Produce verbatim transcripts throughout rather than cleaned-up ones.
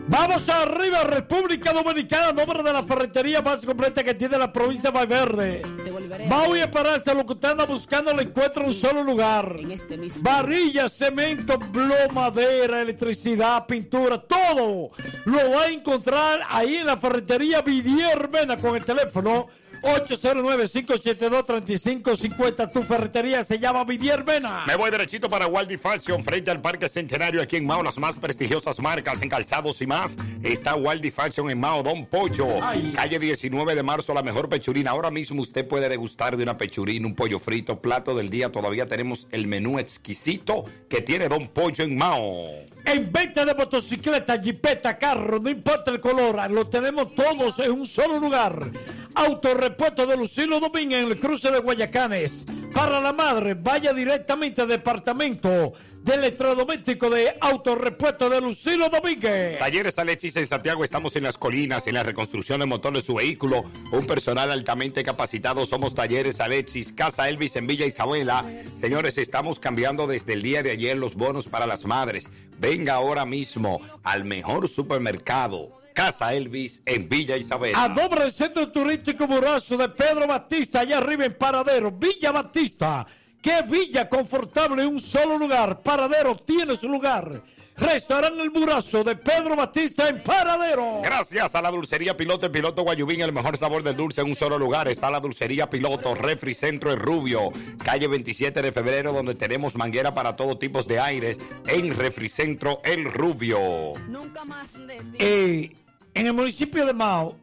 Vamos arriba, República Dominicana, nombre de la ferretería más completa que tiene la provincia de Valverde. Voy a esperarse lo que usted anda buscando, lo encuentra en un solo lugar. Varilla, cemento, blog, madera, electricidad, pintura, todo lo va a encontrar ahí en la ferretería Vidier Mena con el teléfono ocho cero nueve, cinco siete dos, tres cinco cinco cero. Tu ferretería se llama Vidier Mena. Me voy derechito para Waldy Fashion, frente al Parque Centenario, aquí en Mao. Las más prestigiosas marcas en calzados y más. Está Waldy Fashion en Mao, Don Pollo. Ay. Calle diecinueve de marzo, la mejor pechurina. Ahora mismo usted puede degustar de una pechurina, un pollo frito, plato del día. Todavía tenemos el menú exquisito que tiene Don Pollo en Mao. En venta de motocicleta, jipeta, carro, no importa el color, lo tenemos todos en un solo lugar. Autorepuesto de Lucilo Domínguez en el cruce de Guayacanes. Para la madre, vaya directamente al departamento de electrodoméstico de Autorepuesto de Lucilo Domínguez. Talleres Alexis en Santiago, estamos en las colinas, en la reconstrucción del motor de su vehículo. Un personal altamente capacitado. Somos Talleres Alexis, Casa Elvis en Villa Isabela. Señores, estamos cambiando desde el día de ayer los bonos para las madres. Venga ahora mismo al mejor supermercado, Casa Elvis en Villa Isabela. A nombre del Centro Turístico Murazo de Pedro Batista, allá arriba en Paradero, Villa Batista. ¡Qué villa confortable en un solo lugar! Paradero tiene su lugar. Restaurante El Murazo de Pedro Batista en Paradero. Gracias a la dulcería Piloto, el Piloto Guayubín, el mejor sabor del dulce en un solo lugar. Está la dulcería Piloto, Refri Centro El Rubio, calle veintisiete de febrero, donde tenemos manguera para todo tipo de aires en Refri Centro El Rubio. Nunca más de ti. Eh, en el municipio de Mao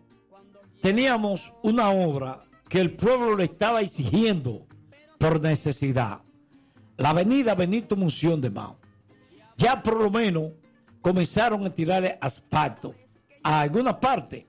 teníamos una obra que el pueblo le estaba exigiendo por necesidad. La avenida Benito Munción de Mao. Ya por lo menos comenzaron a tirarle asfalto a alguna parte.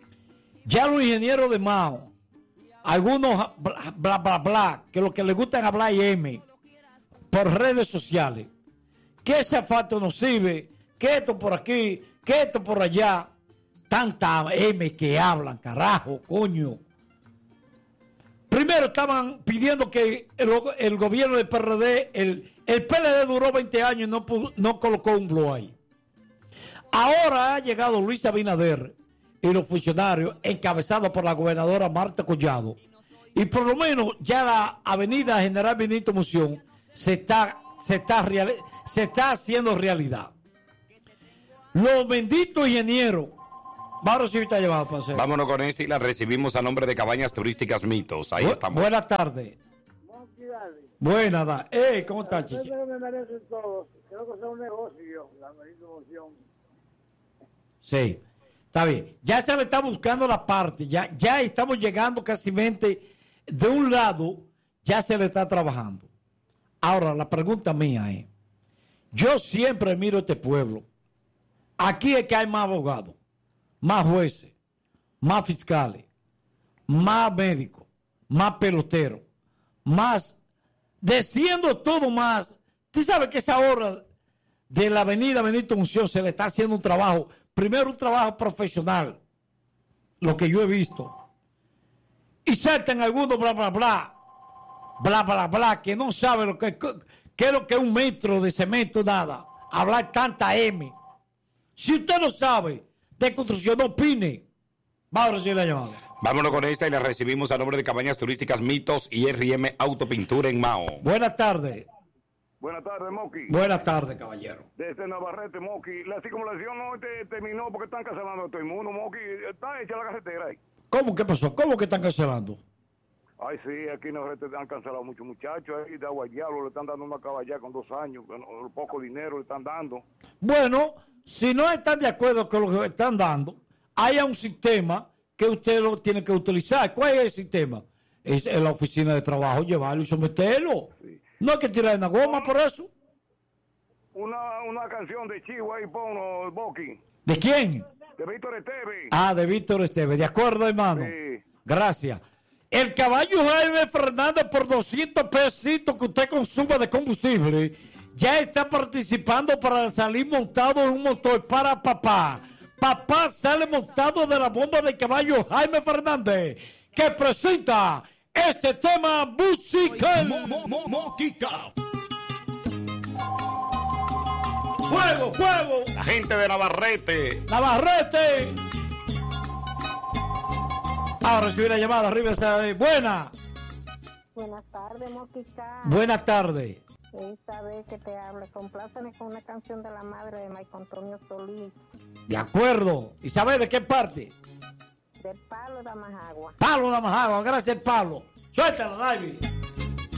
Ya los ingenieros de Mao, algunos bla bla bla, bla que lo que les gusta es hablar y M por redes sociales, que ese asfalto no sirve, que esto por aquí, que esto por allá. Tanta M que hablan, carajo, coño. Primero estaban pidiendo que el, el gobierno del P R D, el, el P L D duró veinte años y no, no colocó un blog ahí. Ahora ha llegado Luis Abinader y los funcionarios encabezados por la gobernadora Marta Collado. Y por lo menos ya la avenida General Benito Munción se está, se está, real, se está haciendo realidad. Los benditos ingenieros. Vamos a está llevado para hacer. Vámonos con este y la recibimos a nombre de Cabañas Turísticas Mitos. Ahí Bu- estamos. Buenas tardes. Buenas tardes. Eh, ¿cómo estás, Chichi? Creo que merecen todos. Creo que es un negocio, la emoción. Sí, está bien. Ya se le está buscando la parte. Ya, ya estamos llegando casi de un lado. Ya se le está trabajando. Ahora, la pregunta mía es: yo siempre miro este pueblo. Aquí es que hay más abogados, más jueces, más fiscales, más médicos, más peloteros, más, diciendo todo más. Usted sabe que esa hora de la avenida Benito Munción se le está haciendo un trabajo, primero un trabajo profesional, lo que yo he visto. Y saltan algunos bla, bla, bla, bla, bla, bla, que no saben lo que, que es lo que es un metro de cemento, nada. Hablar tanta M. Si usted no sabe de construcción, no opine. Vamos a recibir la llamada. Vámonos con esta y la recibimos a nombre de Cabañas Turísticas Mitos y R M Autopintura en Mao. Buenas tardes. Buenas tardes, Moqui. Buenas tardes, caballero. Desde Navarrete, Moqui. La circunvalación no te, terminó porque están cancelando a todo el mundo, Moqui. Está hecha la carretera ahí. ¿Cómo? ¿Qué pasó? ¿Cómo que están cancelando? Ay, sí, aquí en Navarrete han cancelado muchos muchachos. Ahí de Aguayalo le están dando una caballá con dos años. Bueno, poco dinero le están dando. Bueno, si no están de acuerdo con lo que están dando, haya un sistema que usted lo tiene que utilizar. ¿Cuál es el sistema? Es en la oficina de trabajo, llevarlo y someterlo. Sí. No hay que tirar una goma por eso. Una, una canción de Chihuahua y Pono, Boqui. ¿De quién? De Víctor Esteves. Ah, de Víctor Esteves. De acuerdo, hermano. Sí. Gracias. El caballo Jaime Fernández, por doscientos pesitos que usted consuma de combustible, ya está participando para salir montado en un motor para papá. Papá sale montado de la bomba del caballo Jaime Fernández, que presenta este tema musical. Mo, mo, mo, Moquica. Fuego, fuego. La gente de Navarrete. Navarrete. Ahora recibir la llamada, Riverside. Buena. Buenas tardes, Moquica. Buenas tardes. Esta vez que te hable, compláceme con una canción de la madre de Maico Antonio Solís. De acuerdo. ¿Y sabes de qué parte? De Palo de Majagua. Palo de Majagua. Gracias, Pablo. Suéltalo, David.